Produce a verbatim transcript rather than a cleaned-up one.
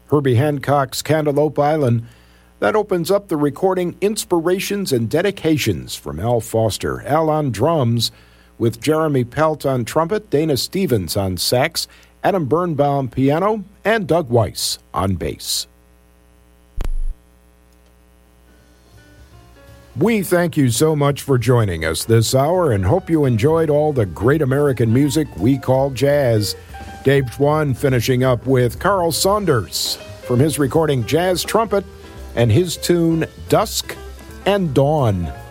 Herbie Hancock's Cantaloupe Island. That opens up the recording Inspirations and Dedications from Al Foster. Al on drums, with Jeremy Pelt on trumpet, Dana Stevens on sax, Adam Birnbaum piano, and Doug Weiss on bass. We thank you so much for joining us this hour and hope you enjoyed all the great American music we call jazz. Dave Schwann finishing up with Carl Saunders from his recording Jazz Trumpet and his tune Dusk and Dawn.